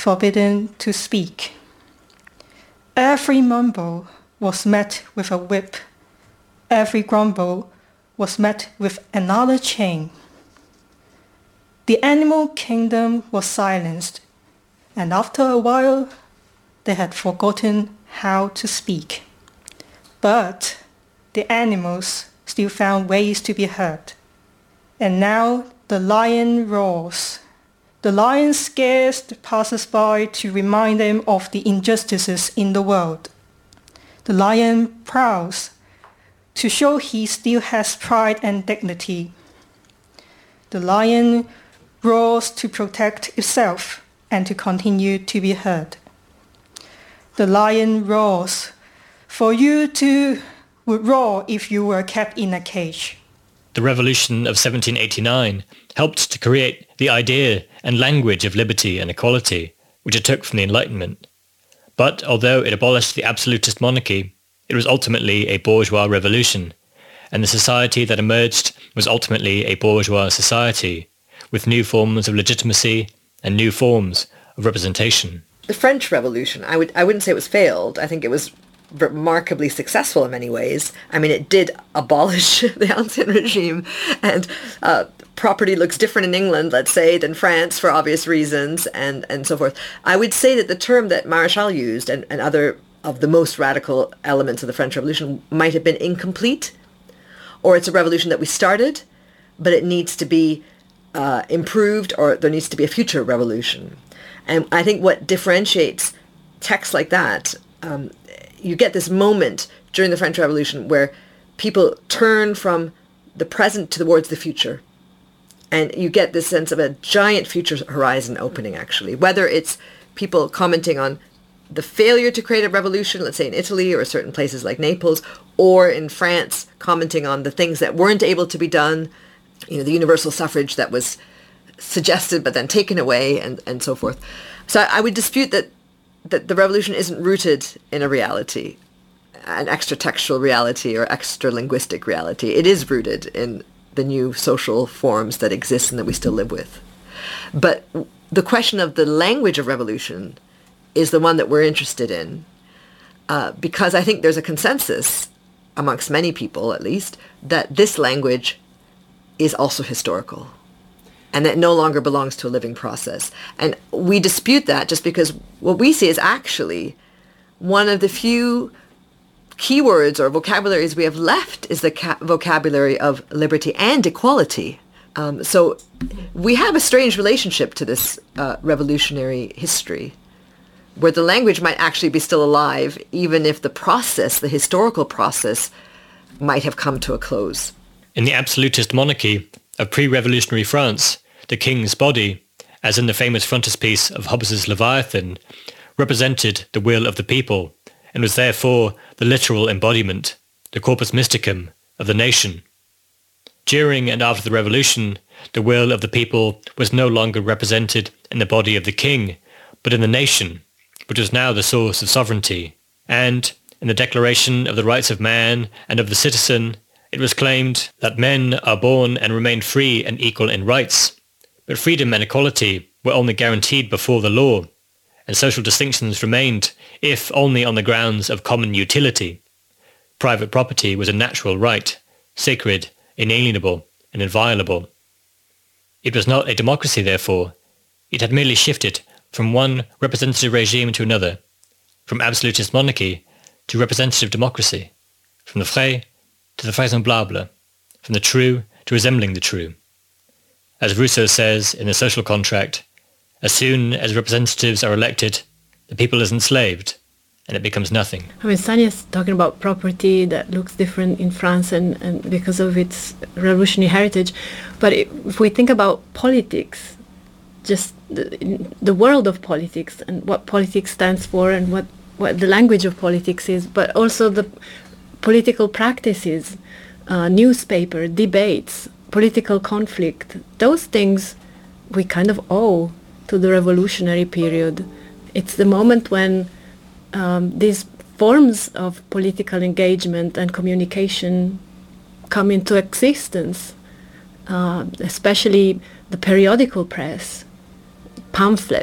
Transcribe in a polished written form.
forbidden to speak. Every mumble was met with a whip. Every grumble was met with another chain. The animal kingdom was silenced, and after a while they had forgotten how to speak. But the animals still found ways to be heard. And now the lion roars. The lion scares the passers-by to remind them of the injustices in the world. The lion prowls to show he still has pride and dignity. The lion roars to protect itself and to continue to be heard. The lion roars, for you too would roar if you were kept in a cage. The Revolution of 1789 helped to create the idea and language of liberty and equality, which it took from the Enlightenment. But although it abolished the absolutist monarchy, it was ultimately a bourgeois revolution, and the society that emerged was ultimately a bourgeois society, with new forms of legitimacy and new forms of representation. The French Revolution, I wouldn't say it was failed. I think it was remarkably successful in many ways. I mean, it did abolish the Ancien regime, and property looks different in England, let's say, than France for obvious reasons, and so forth. I would say that the term that Maréchal used and other of the most radical elements of the French Revolution might have been incomplete, or it's a revolution that we started, but it needs to be improved, or there needs to be a future revolution. And I think what differentiates texts like that, you get this moment during the French Revolution where people turn from the present towards the future. And you get this sense of a giant future horizon opening, actually, whether it's people commenting on the failure to create a revolution, let's say in Italy or certain places like Naples, or in France, commenting on the things that weren't able to be done, the universal suffrage that was suggested but then taken away, and so forth. So I would dispute that the revolution isn't rooted in a reality, an extra-textual reality or extra-linguistic reality. It is rooted in the new social forms that exist and that we still live with. But the question of the language of revolution is the one that we're interested in, because I think there's a consensus, amongst many people at least, that this language is also historical, and that no longer belongs to a living process. And we dispute that just because what we see is actually one of the few keywords or vocabularies we have left is the vocabulary of liberty and equality. So we have a strange relationship to this revolutionary history, where the language might actually be still alive, even if the process, the historical process, might have come to a close. In the absolutist monarchy of pre-revolutionary France, the king's body, as in the famous frontispiece of Hobbes's Leviathan, represented the will of the people and was therefore the literal embodiment, the corpus mysticum, of the nation. During and after the revolution, the will of the people was no longer represented in the body of the king, but in the nation, which was now the source of sovereignty. And in the Declaration of the Rights of Man and of the Citizen, it was claimed that men are born and remain free and equal in rights, but freedom and equality were only guaranteed before the law, and social distinctions remained, if only on the grounds of common utility. Private property was a natural right, sacred, inalienable, and inviolable. It was not a democracy, therefore. It had merely shifted from one representative regime to another, from absolutist monarchy to representative democracy, from the vrai to the vraisemblable, from the true to resembling the true. As Rousseau says in The Social Contract, as soon as representatives are elected, the people is enslaved, and it becomes nothing. I mean, Sania's talking about property that looks different in France and because of its revolutionary heritage. But if we think about politics, just the world of politics and what politics stands for and what the language of politics is, but also the political practices, newspaper, debates, political conflict, those things we kind of owe to the revolutionary period. It's the moment when these forms of political engagement and communication come into existence, especially the periodical press, pamphlets,